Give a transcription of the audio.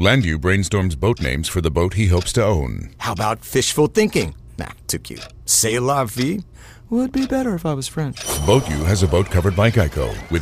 Landu brainstorms boat names for the boat he hopes to own. How about fishful thinking? Nah, too cute. C'est la vie? Would be better if I was French. Boat U has a boat covered by Geico with